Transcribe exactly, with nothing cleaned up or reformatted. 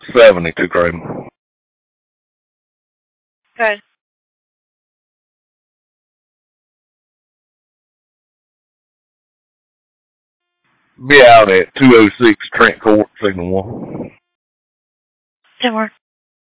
seventy to Craven. Okay. Be out at two oh six Trent Court, Signal one. ten more.